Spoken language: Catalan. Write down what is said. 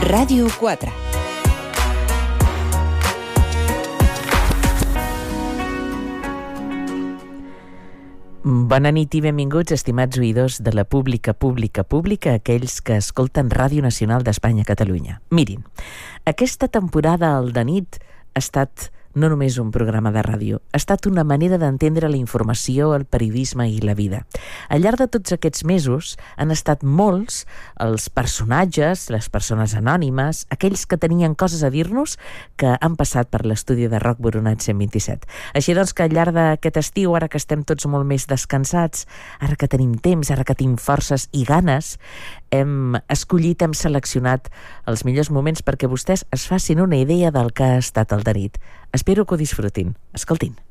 Ràdio 4. Bona nit i benvinguts, estimats oïdors de la pública, aquells que escolten Ràdio Nacional d'Espanya a Catalunya. Mirin, aquesta temporada al de nit ha estat no només un programa de ràdio, ha estat una manera d'entendre la informació, el periodisme i la vida. Al llarg de tots aquests mesos han estat molts els personatges, les persones anònimes, aquells que tenien coses a dir-nos que han passat per l'estudi de Roc Boronat 127. Així doncs que al llarg d'aquest estiu, ara que estem tots molt més descansats, ara que tenim temps, ara que tenim forces i ganes, hem escollit, hem seleccionat els millors moments perquè vostès es facin una idea del que ha estat el de nit. Espero que ho disfrutin. Escoltin.